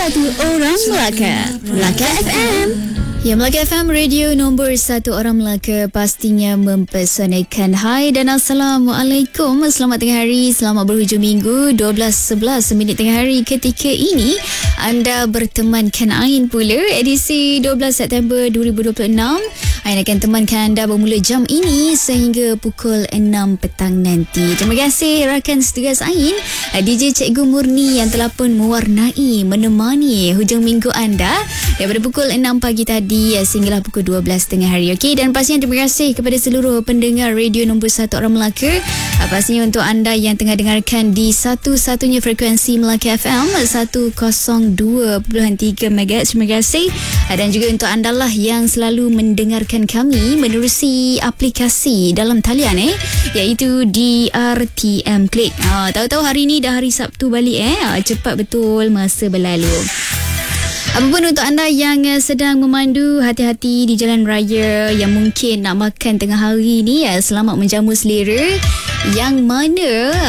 Satu Orang Melaka, Melaka FM. Ya, Melaka FM, radio nombor 1 orang Melaka, pastinya mempesonakan. Hai dan Assalamualaikum. Selamat tengah hari, selamat berhujung minggu. 12.11 minit tengah hari ketika ini anda bertemankan Ain pula. Edisi 12 September 2026. Ain akan temankan anda bermula jam ini sehingga pukul 6 petang nanti. Terima kasih rakan setugas Ain, DJ Cikgu Murni yang telah pun mewarnai, menemani hujung minggu anda daripada pukul 6 pagi tadi sehinggalah pukul 12 tengah hari. Okey, dan pastinya terima kasih kepada seluruh pendengar radio nombor 1 orang Melaka. Pastinya untuk anda yang tengah dengarkan di satu-satunya frekuensi Melaka FM 102.3 MHz, terima kasih. Dan juga untuk anda lah yang selalu mendengarkan kami menerusi aplikasi dalam talian iaitu DRTM Click. Tahu-tahu hari ni dah hari Sabtu balik cepat betul masa berlalu. Apapun untuk anda yang sedang memandu, hati-hati di jalan raya, yang mungkin nak makan tengah hari ni, selamat menjamu selera. Yang mana